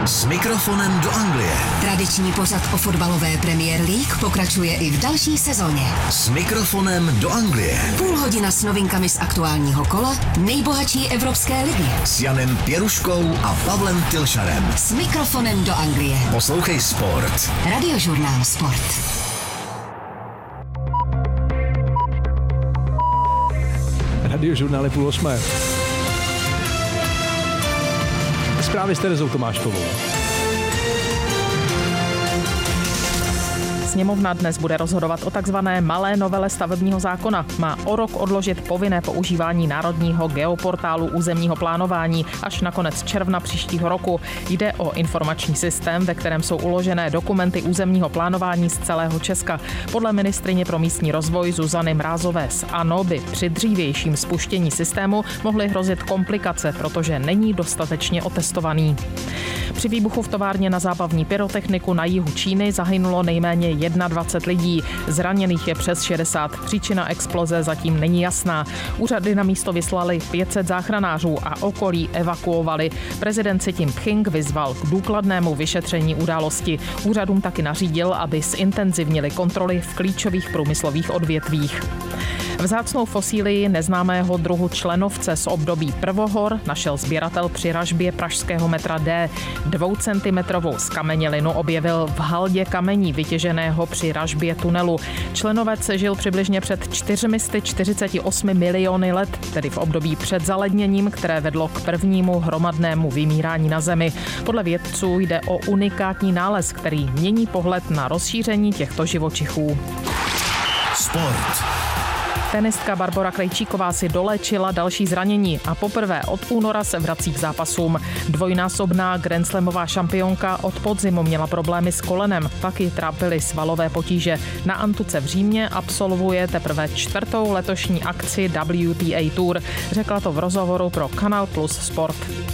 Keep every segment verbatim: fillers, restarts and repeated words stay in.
S mikrofonem do Anglie. Tradiční pořad o fotbalové Premier League pokračuje i v další sezóně. S mikrofonem do Anglie. Půl hodina s novinkami z aktuálního kola nejbohatší evropské ligy. S Janem Pěruškou a Pavlem Tylšarem. S mikrofonem do Anglie. Poslouchej Sport. Radiožurnál Sport. Radiožurnál je půl osmé. Zprávy s Terezou Tomáškovou. Sněmovna dnes bude rozhodovat o takzvané malé novele stavebního zákona. Má o rok odložit povinné používání národního geoportálu územního plánování až na konec června příštího roku. Jde o informační systém, ve kterém jsou uložené dokumenty územního plánování z celého Česka. Podle ministryně pro místní rozvoj Zuzany Mrázové z ANO by při dřívějším spuštění systému mohly hrozit komplikace, protože není dostatečně otestovaný. Při výbuchu v továrně na zábavní pyrotechniku na jihu Číny zahynulo nejméně dvacet jedna lidí. Zraněných je přes šedesát. Příčina exploze zatím není jasná. Úřady na místo vyslali pět set záchranářů a okolí evakuovali. Prezident Xi Jinping vyzval k důkladnému vyšetření události. Úřadům taky nařídil, aby zintenzivnili kontroly v klíčových průmyslových odvětvích. Vzácnou fosílii neznámého druhu členovce z období prvohor našel sběratel při ražbě pražského metra D. Dvoucentimetrovou skamenělinu objevil v haldě kamení vytěženého při ražbě tunelu. Členovec žil přibližně před čtyři sta čtyřicet osm miliony let, tedy v období před zaledněním, které vedlo k prvnímu hromadnému vymírání na Zemi. Podle vědců jde o unikátní nález, který mění pohled na rozšíření těchto živočichů. Sport. Tenistka Barbora Krejčíková si doléčila další zranění a poprvé od února se vrací k zápasům. Dvojnásobná grandslamová šampionka od podzimu měla problémy s kolenem, pak ji trápily svalové potíže. Na antuce v Římě absolvuje teprve čtvrtou letošní akci W T A Tour. Řekla to v rozhovoru pro Kanal Plus Sport.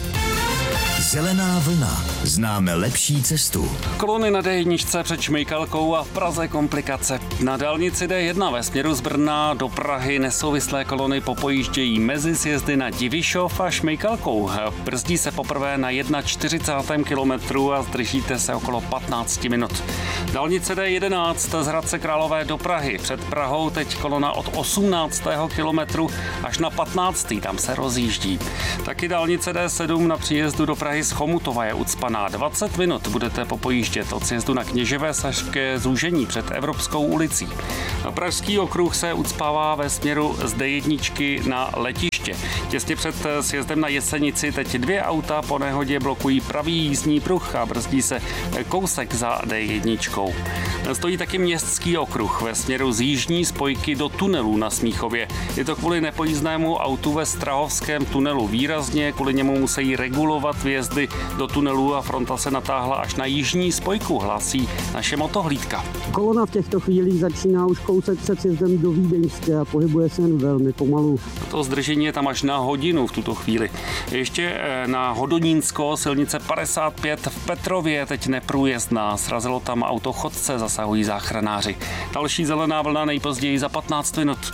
Zelená vlna. Známe lepší cestu. Kolony na D jedna před Šmejkalkou a v Praze komplikace. Na dálnici D jedna ve směru z Brna do Prahy nesouvislé kolony popojíždějí mezi sjezdy na Divišov a Šmejkalkou. Brzdí se poprvé na čtyřicátém prvním kilometru a zdržíte se okolo patnáct minut. Dálnice D jedenáct z Hradce Králové do Prahy. Před Prahou teď kolona od osmnáctého kilometru až na patnáctý Tam se rozjíždí. Taky dálnice D sedm na příjezdu do Prahy z Chomutova je ucpaná. dvacet minut budete popojíždět od sjezdu na Kněževé Sašské zúžení před Evropskou ulicí. Pražský okruh se ucpává ve směru z D jedna na letiště. Těsně před sjezdem na Jesenici teď dvě auta po nehodě blokují pravý jízdní pruh a brzdí se kousek za D jedna. Stojí taky městský okruh ve směru z jižní spojky do tunelu na Smíchově. Je to kvůli nepojízdnému autu ve Strahovském tunelu. Výrazně kvůli němu musí regulovat vjezdy do tunelu a fronta se natáhla až na jižní spojku, hlásí naše motohlídka. Kolona v těchto chvílích začíná už kousek před sjezdem do Vídeňské a pohybuje se jen velmi pomalu. To zdržení je tam až na hodinu v tuto chvíli. Ještě na Hodonínsko silnice padesát pět v Petrově teď neprůjezdná. Srazilo tam auto chodce, zasahují záchranáři. Další zelená vlna nejpozději za patnáct minut.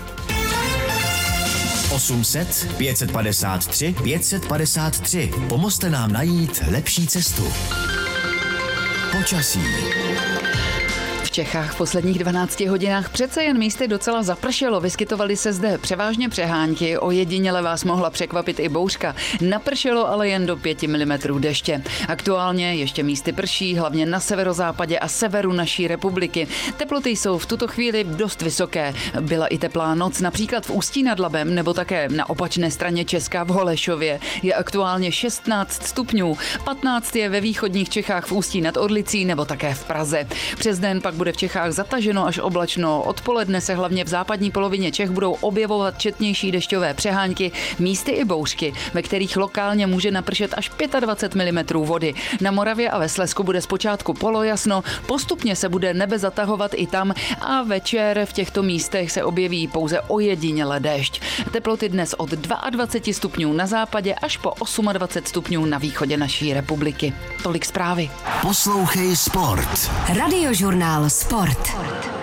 osm set, pět set padesát tři, pět set padesát tři. Pomozte nám najít lepší cestu. Počasí. V Čechách v posledních dvanácti hodinách přece jen místy docela zapršelo. Vyskytovaly se zde převážně přehánky, ojediněle vás mohla překvapit i bouřka. Napršelo ale jen do pěti milimetrů deště. Aktuálně ještě místy prší, hlavně na severozápadě a severu naší republiky. Teploty jsou v tuto chvíli dost vysoké. Byla i teplá noc, například v Ústí nad Labem nebo také na opačné straně Česka v Holešově. Je aktuálně šestnáct stupňů, patnáct je ve východních Čechách v Ústí nad Orlicí nebo také v Praze. Přes den pak bude v Čechách zataženo až oblačno. Odpoledne se hlavně v západní polovině Čech budou objevovat četnější dešťové přehánky, místy i bouřky, ve kterých lokálně může napršet až dvacet pět milimetrů vody. Na Moravě a ve Slezsku bude zpočátku polojasno, postupně se bude nebe zatahovat i tam a večer v těchto místech se objeví pouze ojediněle déšť. Teploty dnes od dvacet dva stupňů na západě až po dvacet osm stupňů na východě naší republiky. Tolik zprávy. Poslouchej Sport. Radiožurnál Sport.